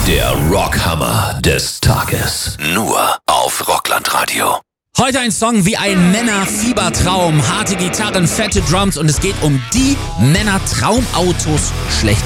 Der Rockhammer des Tages. Nur auf Rocklandradio. Heute ein Song wie ein Männerfiebertraum. Harte Gitarren, fette Drums und es geht um die Männertraumautos schlecht.